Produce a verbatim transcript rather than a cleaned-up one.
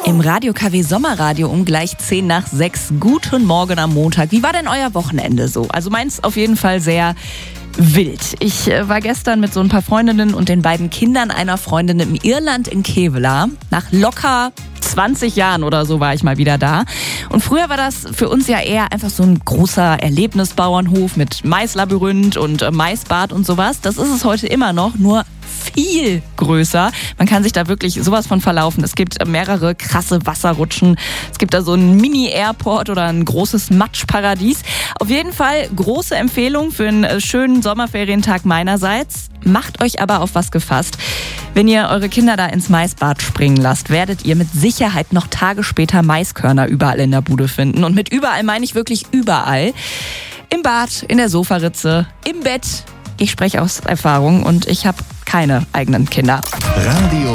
Im Radio K W Sommerradio um gleich zehn nach sechs. Guten Morgen am Montag. Wie war denn euer Wochenende so? Also meins auf jeden Fall sehr wild. Ich äh, war gestern mit so ein paar Freundinnen und den beiden Kindern einer Freundin im Irland in Kevela. Nach locker zwanzig Jahren oder so war ich mal wieder da. Und früher war das für uns ja eher einfach so ein großer Erlebnisbauernhof mit Maislabyrinth und äh, Maisbad und sowas. Das ist es heute immer noch, nur viel größer. Man kann sich da wirklich sowas von verlaufen. Es gibt mehrere krasse Wasserrutschen. Es gibt da so einen Mini-Airport oder ein großes Matschparadies. Auf jeden Fall große Empfehlung für einen schönen Sommerferientag meinerseits. Macht euch aber auf was gefasst. Wenn ihr eure Kinder da ins Maisbad springen lasst, werdet ihr mit Sicherheit noch Tage später Maiskörner überall in der Bude finden. Und mit überall meine ich wirklich überall. Im Bad, in der Sofaritze, im Bett. Ich spreche aus Erfahrung und ich habe keine eigenen Kinder. Radio